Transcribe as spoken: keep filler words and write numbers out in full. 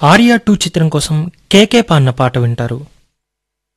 Arya two చిత్రం కోసం కేకే పాడిన పాట వింటారు.